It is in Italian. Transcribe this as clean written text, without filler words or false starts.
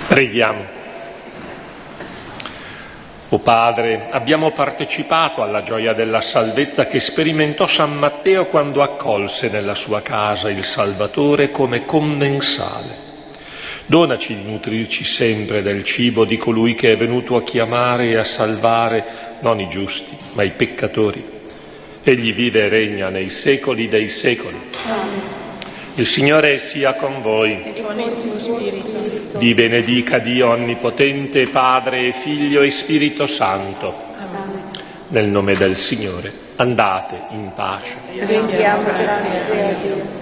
Preghiamo. O Padre, abbiamo partecipato alla gioia della salvezza che sperimentò San Matteo quando accolse nella sua casa il Salvatore come commensale. Donaci di nutrirci sempre del cibo di colui che è venuto a chiamare e a salvare non i giusti, ma i peccatori. Egli vive e regna nei secoli dei secoli. Amen. Il Signore sia con voi. E con il tuo spirito. Vi benedica Dio Onnipotente, Padre e Figlio e Spirito Santo. Amen. Nel nome del Signore, andate in pace. Rendiamo grazie a Dio.